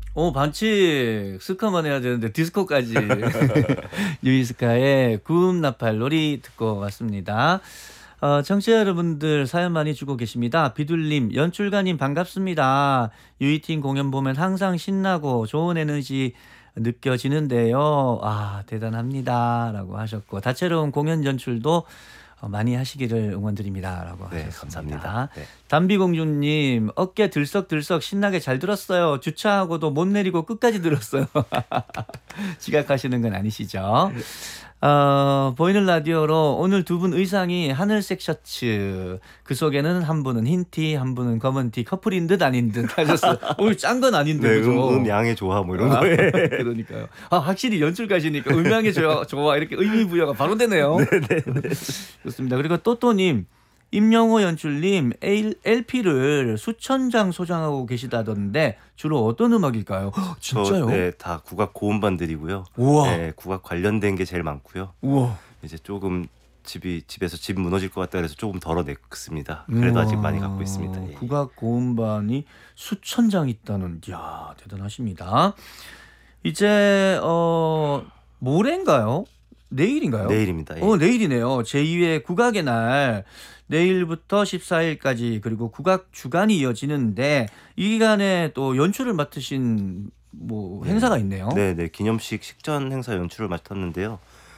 반칙 스카만 해야 되는데 디스코까지. 유이스카의 구음 나팔 놀이 듣고 왔습니다. 청취자 여러분들 사연 많이 주고 계십니다. 비둘님, 연출가님 반갑습니다. 유이팀 공연 보면 항상 신나고 좋은 에너지 느껴지는데요. 대단합니다. 라고 하셨고, 다채로운 공연 연출도 많이 하시기를 응원드립니다라고 네, 하셨습니다. 감사합니다. 네. 담비공주님, 어깨 들썩들썩 신나게 잘 들었어요. 주차하고도 못 내리고 끝까지 들었어요. 지각하시는 건 아니시죠? 보이는 라디오로 오늘 두 분 의상이 하늘색 셔츠, 그 속에는 한 분은 흰티, 한 분은 검은티, 커플인 듯 아닌 듯 하셨어요. 오늘 짠 건 아닌데. 네, 그죠? 양의 조화 뭐 이런 거. 그러니까요. 확실히 연출가시니까 음향의 좋아 이렇게 의미 부여가 바로 되네요. 네네. 좋습니다. 그리고 또또님, 임영호 연출님 LP를 수천 장 소장하고 계시다던데 주로 어떤 음악일까요? 진짜요? 네, 다 국악 고음반들이고요. 우와. 네, 국악 관련된 게 제일 많고요. 우와. 이제 조금 집에서 집 무너질 것 같다 그래서 조금 덜어냈습니다. 그래도 아직 많이 갖고 있습니다. 예. 국악 고음반이 수천 장 있다는, 이야, 대단하십니다. 이제 모레인가요? 내일인가요? 내일입니다. 예. 내일이네요. 제2회 국악의 날, 내일부터 14일까지 그리고 국악 주간이 이어지는데 이 기간에 또 연출을 맡으신 행사가 있네요. 네, 기념식 식전 행사 연출을 맡았는데요.